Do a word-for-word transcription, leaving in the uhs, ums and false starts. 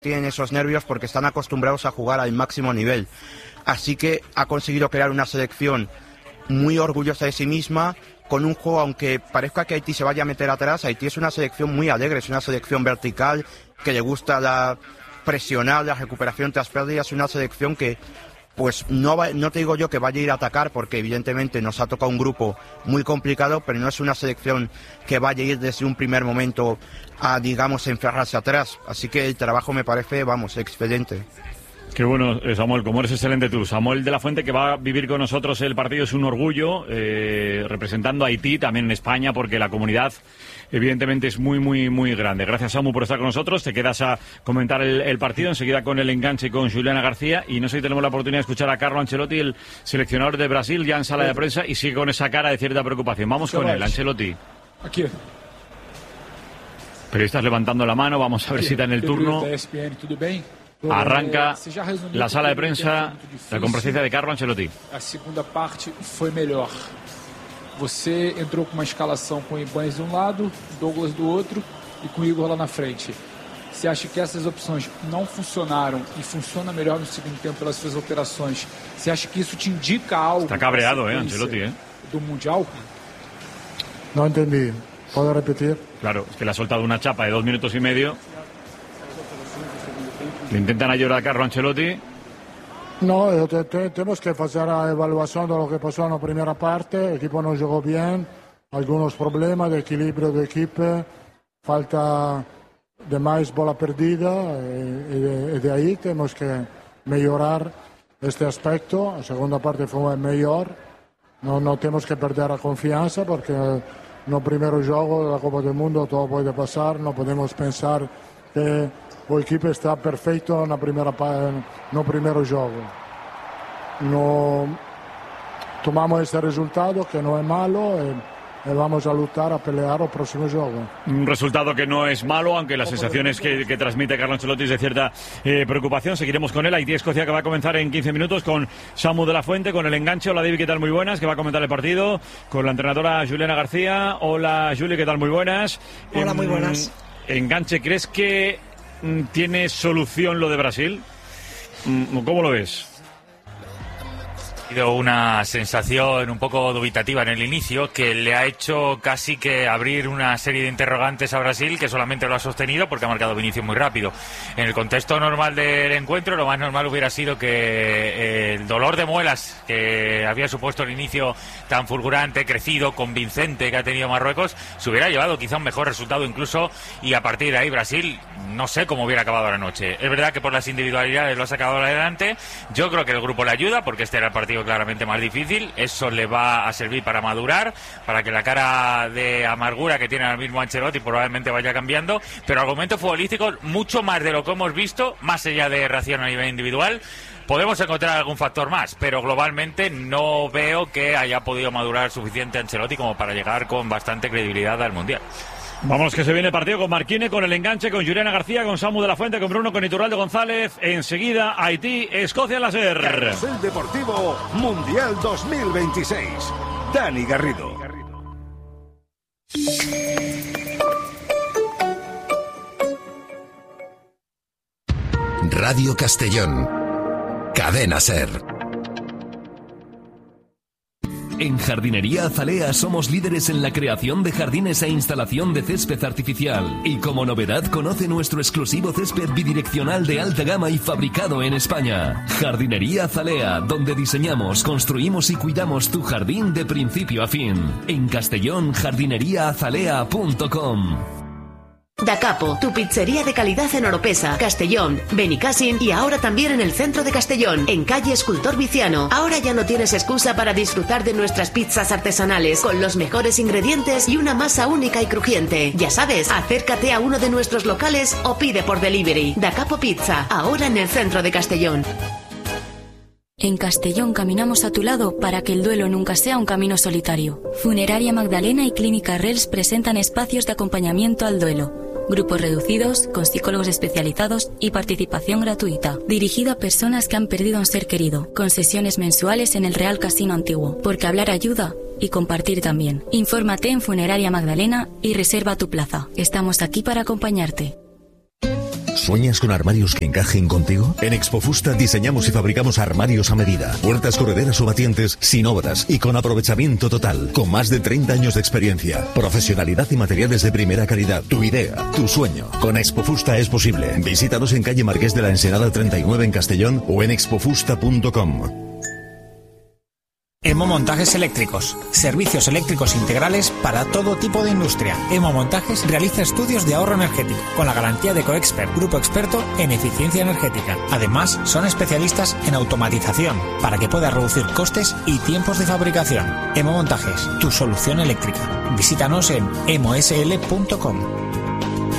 tienen esos nervios porque están acostumbrados a jugar al máximo nivel. Así que ha conseguido crear una selección muy orgullosa de sí misma, con un juego, aunque parezca que Haití se vaya a meter atrás, Haití es una selección muy alegre, es una selección vertical, que le gusta la presionar, la recuperación tras pérdidas, es una selección que, pues no, va, no te digo yo que vaya a ir a atacar, porque evidentemente nos ha tocado un grupo muy complicado, pero no es una selección que vaya a ir desde un primer momento a, digamos, encerrarse atrás. Así que el trabajo me parece, vamos, excelente. Qué bueno, Samuel, como eres excelente tú. Samuel de la Fuente, que va a vivir con nosotros el partido, es un orgullo, eh, representando a Haití, también en España, porque la comunidad evidentemente es muy, muy, muy grande. Gracias, Samu, por estar con nosotros. Te quedas a comentar el, el partido, enseguida con el enganche con Juliana García. Y no sé si tenemos la oportunidad de escuchar a Carlo Ancelotti, el seleccionador de Brasil, ya en sala de prensa, y sigue con esa cara de cierta preocupación. Vamos con él, Ancelotti. Aquí. Periodistas levantando la mano, vamos a ver si está en el turno. Arranca la sala de prensa, la comparecencia de Carlo Ancelotti. A segunda parte foi melhor. Você entrou com uma escalação com o Ibanez de um lado, Douglas do outro e com o Igor lá na frente. Você acha que essas opções não funcionaram e funciona melhor no segundo tempo pelas suas alterações? Você acha que isso te indica algo? Está cabreado, eh, Ancelotti, eh. Do Mundial? No entendí. ¿Puedo repetir? Claro, es que le ha soltado una chapa de dos minutos y medio. Le intentan ayudar a Carlo Ancelotti. No, te, te, tenemos que hacer la evaluación de lo que pasó en la primera parte. El equipo no jugó bien, algunos problemas de equilibrio de equipo, falta de más bola perdida, y, y, de, y de ahí tenemos que mejorar este aspecto. La segunda parte fue mejor. No, no tenemos que perder la confianza porque en el primer juego de la Copa del Mundo todo puede pasar. No podemos pensar que el equipo está perfecto en la primera no primero juego. No tomamos este resultado que no es malo y, y vamos a luchar a pelear el próximo juego. Un resultado que no es malo, aunque las sensaciones que, que transmite Carlo Ancelotti es de cierta eh, preocupación. Seguiremos con él. Haití-Escocia, que va a comenzar en quince minutos con Samu de la Fuente, con el enganche. Hola David, ¿qué tal? Muy buenas, que va a comentar el partido con la entrenadora Juliana García. Hola Juli, ¿qué tal? Muy buenas. Hola, muy buenas. Enganche, ¿crees que tiene solución lo de Brasil? ¿Cómo lo ves? Ha sido una sensación un poco dubitativa en el inicio que le ha hecho casi que abrir una serie de interrogantes a Brasil, que solamente lo ha sostenido porque ha marcado Vinicius muy rápido. En el contexto normal del encuentro, lo más normal hubiera sido que el dolor de muelas que había supuesto el inicio tan fulgurante, crecido, convincente que ha tenido Marruecos, se hubiera llevado quizá un mejor resultado incluso, y a partir de ahí Brasil no sé cómo hubiera acabado la noche. Es verdad que por las individualidades lo ha sacado adelante. Yo creo que el grupo le ayuda porque este era el partido claramente más difícil. Eso le va a servir para madurar, para que la cara de amargura que tiene ahora mismo Ancelotti probablemente vaya cambiando, pero argumentos futbolísticos mucho más de lo que hemos visto, más allá de reacción a nivel individual. Podemos encontrar algún factor más, pero globalmente no veo que haya podido madurar suficiente Ancelotti como para llegar con bastante credibilidad al Mundial. Vamos, que se viene el partido con Marquine, con el enganche, con Juliana García, con Samu de la Fuente, con Bruno, con Iturralde González. Enseguida, Haití, Escocia en la SER. Carrusel Deportivo Mundial dos mil veintiséis. Dani Garrido. Radio Castellón. Cadena SER. En Jardinería Azalea somos líderes en la creación de jardines e instalación de césped artificial. Y como novedad, conoce nuestro exclusivo césped bidireccional de alta gama y fabricado en España. Jardinería Azalea, donde diseñamos, construimos y cuidamos tu jardín de principio a fin. En Castellón, jardinería azalea punto com. Da Capo, tu pizzería de calidad en Oropesa, Castellón, Benicàssim y ahora también en el centro de Castellón, en calle Escultor Viciano. Ahora ya no tienes excusa para disfrutar de nuestras pizzas artesanales, con los mejores ingredientes y una masa única y crujiente. Ya sabes, acércate a uno de nuestros locales o pide por delivery. Da Capo Pizza, ahora en el centro de Castellón. En Castellón caminamos a tu lado para que el duelo nunca sea un camino solitario. Funeraria Magdalena y Clínica Rels presentan espacios de acompañamiento al duelo. Grupos reducidos, con psicólogos especializados y participación gratuita. Dirigido a personas que han perdido a un ser querido, con sesiones mensuales en el Real Casino Antiguo. Porque hablar ayuda y compartir también. Infórmate en Funeraria Magdalena y reserva tu plaza. Estamos aquí para acompañarte. ¿Sueñas con armarios que encajen contigo? En Expofusta diseñamos y fabricamos armarios a medida, puertas correderas o batientes sin obras y con aprovechamiento total, con más de treinta años de experiencia, profesionalidad y materiales de primera calidad. Tu idea, tu sueño. Con Expofusta es posible. Visítanos en calle Marqués de la Ensenada treinta y nueve en Castellón o en expofusta punto com. Emo Montajes Eléctricos. Servicios eléctricos integrales para todo tipo de industria. Emo Montajes realiza estudios de ahorro energético con la garantía de Coexpert, grupo experto en eficiencia energética. Además, son especialistas en automatización para que puedas reducir costes y tiempos de fabricación. Emo Montajes, tu solución eléctrica. Visítanos en emo s l punto com.